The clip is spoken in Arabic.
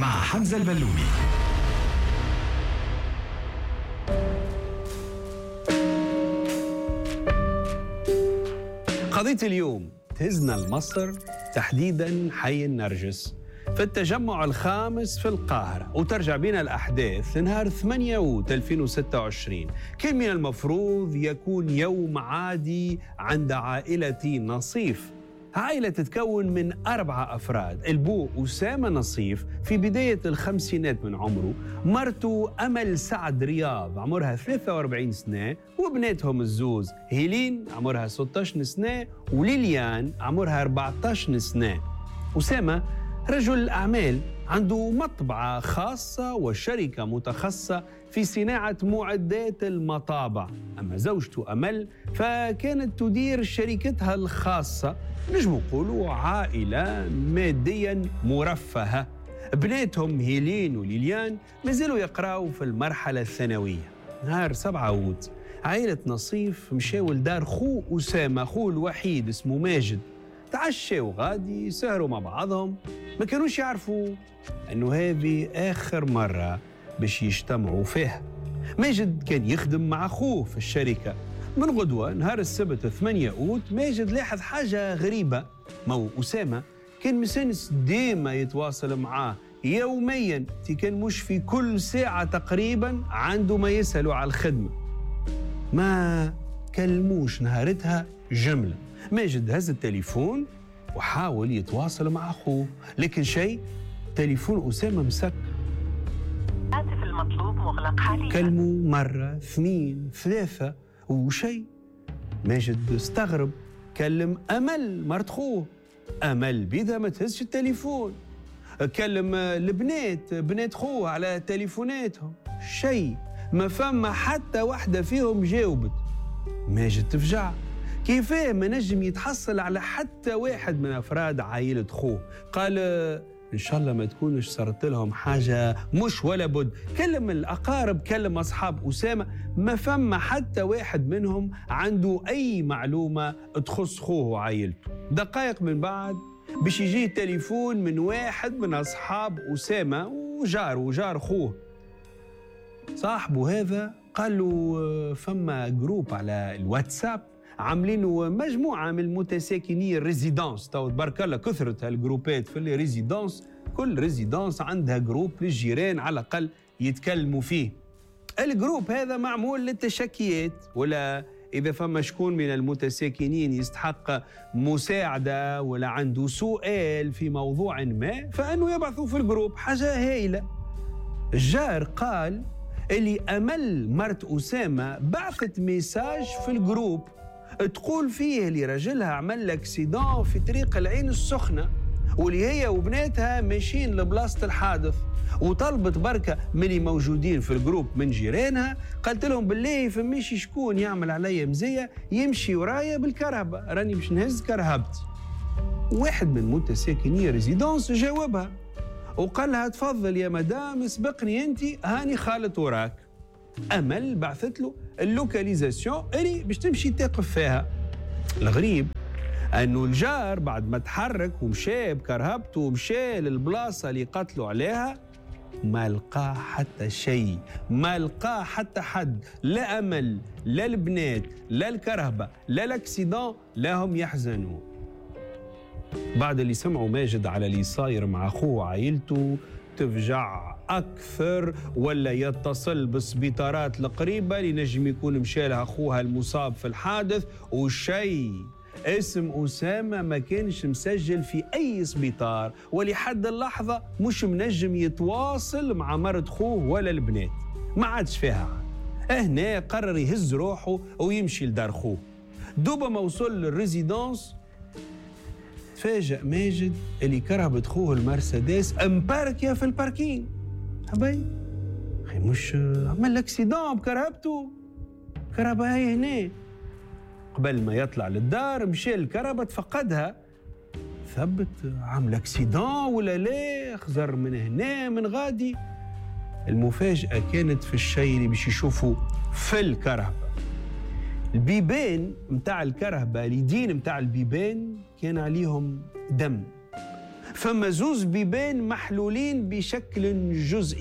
مع حمزة البلومي. قضية اليوم تهزنا لمصر، تحديداً حي النرجس في التجمع الخامس في القاهرة، وترجع بنا الأحداث لنهار 8 أوت 2026. كان من المفروض يكون يوم عادي عند عائلة نصيف، عائلة تتكون من 4 أفراد: البو أسامة نصيف في بداية الخمسينات من عمره، مرته أمل سعد رياض عمرها 43 سنة، وبناتهم الزوز هيلين عمرها 16 سنة وليليان عمرها 14 سنة. أسامة رجل أعمال عنده مطبعة خاصة وشركة متخصصة في صناعة معدات المطابع، أما زوجته أمل فكانت تدير شركتها الخاصة. نجم نقولوا عائلة مادياً مرفهة. بناتهم هيلين وليليان مازالوا يقرأوا في المرحلة الثانوية. نهار 7 أوت عائلة نصيف مشاو لدار خو أسامة، خوه الوحيد اسمه ماجد. تعشوا غادي سهروا مع بعضهم، ما كانوش يعرفوا أنه هذه آخر مرة باش يجتمعوا فيها. ماجد كان يخدم مع أخوه في الشركة. من غدوة نهار السبت 8 أوت ماجد لاحظ حاجة غريبة. مو أسامة كان مسنس ديما يتواصل معاه يوميا، كان مش في كل ساعة تقريبا عنده ما يسألوا على الخدمة. ما كلموش نهارتها جملة. ماجد هز التليفون وحاول يتواصل مع أخوه، لكن شيء، تليفون أسامة مسك. هاتف المطلوب مغلق حاليا. كلموا مرة 2 3 وشيء. ماجد استغرب، كلم أمل مرت خوه، أمل بيدها ما تهزش التليفون. كلم البنات، بنات خوه على تليفوناتهم، شيء، ما فما حتى واحدة فيهم جاوبت. ماجد تفجع، كيفاه ما نجم يتحصل على حتى واحد من أفراد عائلة خوه؟ قال إن شاء الله ما تكونش صارت لهم حاجة مش ولا بد. كلم الأقارب، كلم أصحاب أسامة، ما فما حتى واحد منهم عنده أي معلومة تخص خوه وعائلته. دقائق من بعد باش يجي تليفون من واحد من أصحاب أسامة وجار خوه. صاحبه هذا قال له فما جروب على الواتساب عاملينه مجموعة من المتساكنين الريزيدانس. تو تبارك الله كثرت هالجروبات في الريزيدانس، كل ريزيدانس عندها جروب للجيران على الأقل يتكلموا فيه. الجروب هذا معمول للتشكيات، ولا إذا فما شكون من المتساكنين يستحق مساعدة ولا عنده سؤال في موضوع ما، فأنه يبعثوا في الجروب. حاجة هايلة. الجار قال اللي أمل مرت أسامة بعثت ميساج في الجروب تقول فيه اللي رجلها عمل اكسيدون في طريق العين السخنة، واللي هي وبناتها ماشيين لبلاصة الحادث، وطلبت بركة من اللي موجودين في الجروب من جيرانها، قالت لهم بالله فماشي شكون يعمل عليا مزية يمشي ورايا بالكرهبة، راني مش نهز كرهبتي. واحد من متساكني ريزيدونس جاوبها وقال لها تفضل يا مدام اسبقني انت، هاني خالط وراك. أمل بعثت له اللوكاليزاسيون اللي باش تمشي تقف فيها. الغريب أنه الجار بعد ما تحرك ومشى بكرهبته ومشى للبلاصة اللي قتلوا عليها ما لقى حتى شيء، ما لقى حتى حد، لا أمل لا البنات لا الكرهبة لا الاكسيدون، لا هم يحزنوا. بعد اللي سمعوا ماجد على اللي صاير مع أخوه وعائلته تفجع أكثر، ولا يتصل بالسبيطارات القريبة اللي نجم يكون مشى لها أخوها المصاب في الحادث، وشيء اسم أسامة ما كانش مسجل في أي سبيطار، ولحد اللحظة مش منجم يتواصل مع مرت خوه ولا البنات، ما عادش فيها. هنا قرر يهز روحه ويمشي لدار خوه. دوبا ما وصل للريزيدانس تفاجأ ماجد اللي كرهبت خوه المرسيدس مباركة في الباركين. حبايب أخي مش عمل اكسيدون بكرهبته، كرهبة هاي هنا. قبل ما يطلع للدار مشى الكرهبة تفقدها، ثبت عمل اكسيدون ولا لا، خزر من هنا من غادي. المفاجأة كانت في الشيء اللي باش يشوفوا في الكرهبة. البيبان متاع الكرهبة، اليدين متاع البيبان كان عليهم دم. فما زوز بيبان محلولين بشكل جزئي.